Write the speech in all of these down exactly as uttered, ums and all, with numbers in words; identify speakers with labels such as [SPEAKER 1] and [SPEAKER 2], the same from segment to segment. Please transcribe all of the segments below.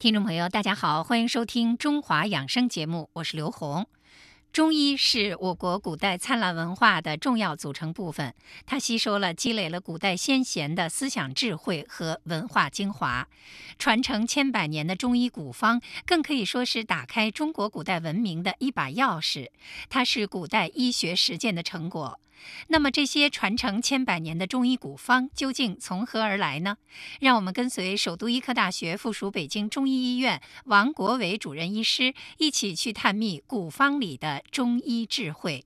[SPEAKER 1] 听众朋友，大家好，欢迎收听中华养生节目，我是刘红。中医是我国古代灿烂文化的重要组成部分，它吸收了、积累了古代先贤的思想智慧和文化精华，传承千百年的中医古方，更可以说是打开中国古代文明的一把钥匙。它是古代医学实践的成果。那么这些传承千百年的中医古方究竟从何而来呢？让我们跟随首都医科大学附属北京中医医院王国维主任医师一起去探秘古方里的中医智慧。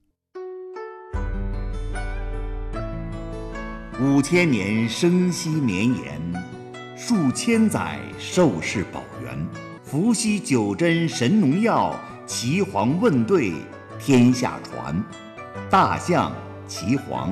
[SPEAKER 2] 五千年生息绵延，数千载寿世保元。伏羲九针神农药，岐黄问对天下传。大象岐黄。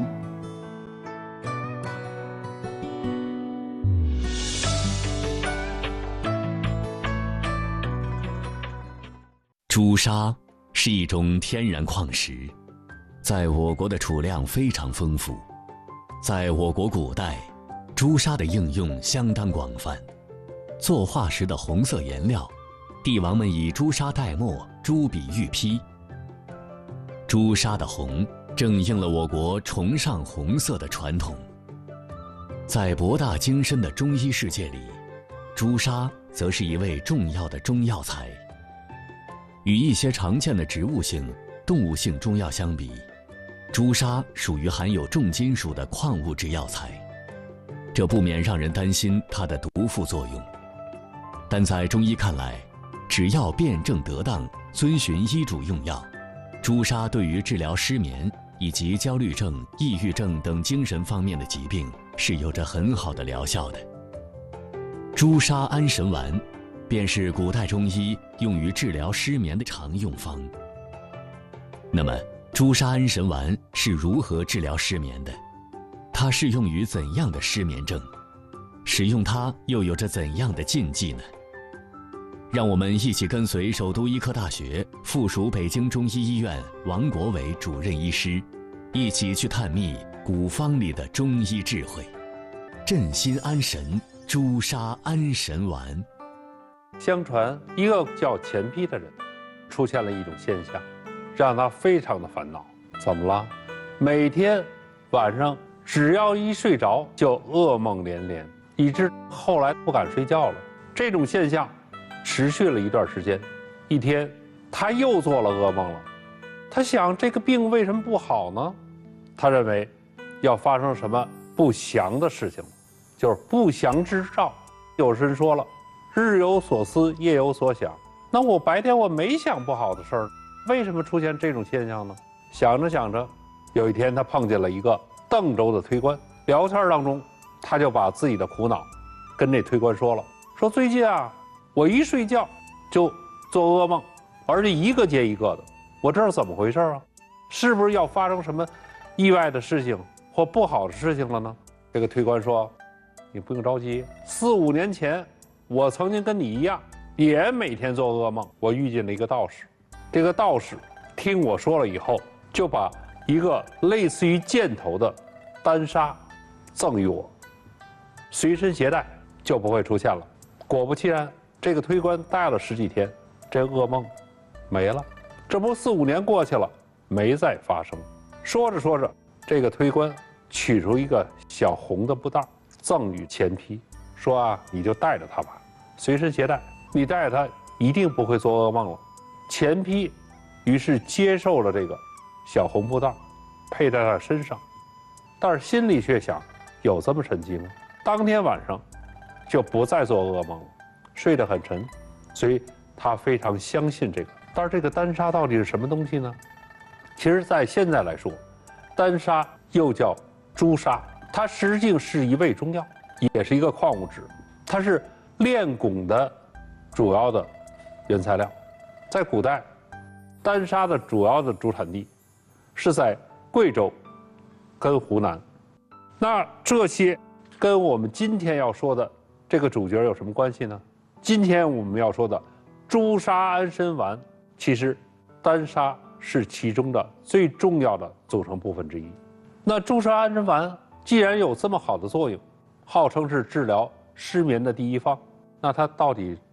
[SPEAKER 3] 朱砂是一种天然矿石，在我国的储量非常丰富。在我国古代，朱砂的应用相当广泛。作画时的红色颜料，帝王们以朱砂代墨，朱笔御批。朱砂的红正应了我国崇尚红色的传统。在博大精深的中医世界里，朱砂则是一味重要的中药材。与一些常见的植物性、动物性中药相比，朱砂属于含有重金属的矿物质药材，这不免让人担心它的毒副作用。但在中医看来，只要辩证得当，遵循医嘱用药，朱砂对于治疗失眠以及焦虑症、抑郁症等精神方面的疾病是有着很好的疗效的。朱砂安神丸便是古代中医用于治疗失眠的常用方。那么，朱砂安神丸是如何治疗失眠的？它适用于怎样的失眠症？使用它又有着怎样的禁忌呢？让我们一起跟随首都医科大学附属北京中医医院王国维主任医师，一起去探秘古方里的中医智慧。镇心安神朱砂安神丸。
[SPEAKER 4] 相传一个叫钱丕的人出现了一种现象，让他非常的烦恼。怎么了？每天晚上只要一睡着就噩梦连连，以致后来不敢睡觉了。这种现象持续了一段时间。一天他又做了噩梦了，他想这个病为什么不好呢？他认为要发生什么不祥的事情，就是不祥之兆。有人说了，日有所思，夜有所想。那我白天我没想不好的事儿，为什么出现这种现象呢？想着想着，有一天他碰见了一个邓州的推官，聊天当中，他就把自己的苦恼跟这推官说了，说最近啊，我一睡觉就做噩梦，而且一个接一个的，我这是怎么回事啊？是不是要发生什么意外的事情或不好的事情了呢？这个推官说，你不用着急，四五年前我曾经跟你一样，也每天做噩梦。我遇见了一个道士，这个道士听我说了以后，就把一个类似于箭头的丹砂赠予我，随身携带就不会出现了。果不其然，这个推官戴了十几天，这噩梦没了。这不四五年过去了，没再发生。说着说着，这个推官取出一个小红的布袋赠予钱丕，说啊，你就带着它吧，随身携带，你带着它一定不会做噩梦了。钱丕于是接受了这个小红布袋，佩戴在身上，但是心里却想，有这么神奇吗？当天晚上就不再做噩梦了，睡得很沉，所以他非常相信这个。但是这个丹砂到底是什么东西呢？其实在现在来说，丹砂又叫朱砂，它实际是一味中药，也是一个矿物质，它是炼汞的主要的原材料。在古代，丹砂的主要的主产地是在贵州跟湖南。那这些跟我们今天要说的这个主角有什么关系呢？今天我们要说的朱砂安神丸，其实丹砂是其中的最重要的组成部分之一。那朱砂安神丸既然有这么好的作用，号称是治疗失眠的第一方，那它到底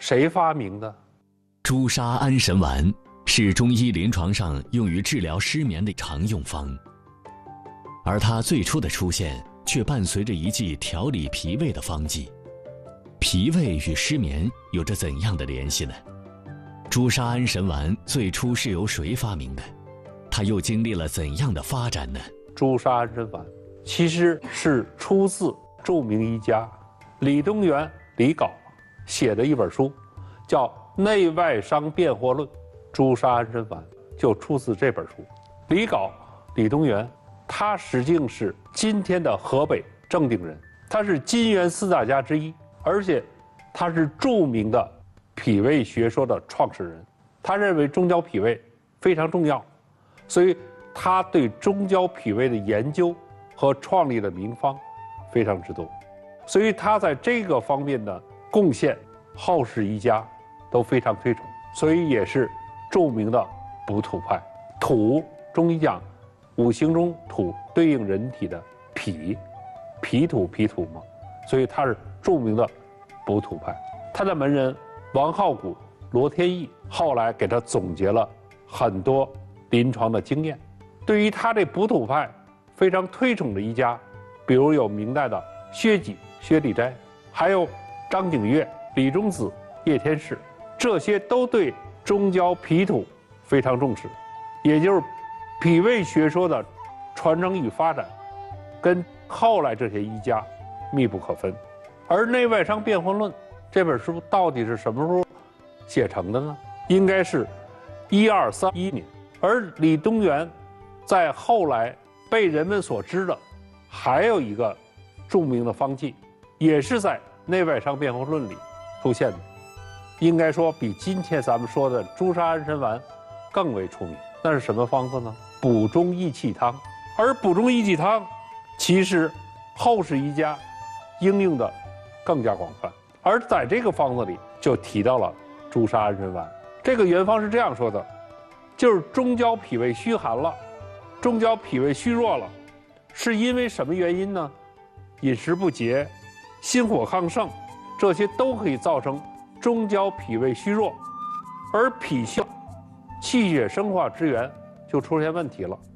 [SPEAKER 4] 谁发明的？
[SPEAKER 3] 朱砂安神丸是中医临床上用于治疗失眠的常用方，而它最初的出现却伴随着一剂调理脾胃的方剂。脾胃与失眠有着怎样的联系呢？朱砂安神丸最初是由谁发明的？它又经历了怎样的发展呢？
[SPEAKER 4] 朱砂安神丸其实是出自著名医家李东垣李杲写的一本书，叫《内外伤辨惑论》，朱砂安神丸就出自这本书。李杲李东垣，他实际是今天的河北正定人，他是金元四大家之一，而且他是著名的脾胃学说的创始人。他认为中焦脾胃非常重要，所以他对中焦脾胃的研究和创立的名方非常之多，所以他在这个方面的贡献，后世医家都非常推崇，所以也是著名的补土派。土，中医讲五行中土对应人体的脾，脾土脾土嘛，所以他是著名的补土派。他的门人王浩古、罗天益后来给他总结了很多临床的经验。对于他这补土派非常推崇的医家，比如有明代的薛己、薛礼斋，还有张景岳、李中子、叶天士，这些都对中焦脾土非常重视，也就是脾胃学说的传承与发展，跟后来这些医家密不可分。而《内外伤辨惑论》这本书到底是什么时候写成的呢？应该是一二三一年。而李东垣在后来被人们所知的还有一个著名的方剂，也是在《内外伤辨惑论》里出现的，应该说比今天咱们说的朱砂安神丸更为出名。那是什么方子呢？补中益气汤。而补中益气汤其实后世医家应用的更加广泛，而在这个方子里就提到了朱砂安神丸。这个原方是这样说的，就是中焦脾胃虚寒了，中焦脾胃虚弱了，是因为什么原因呢？饮食不节、心火亢盛，这些都可以造成中焦脾胃虚弱，而脾虚气血生化之源就出现问题了。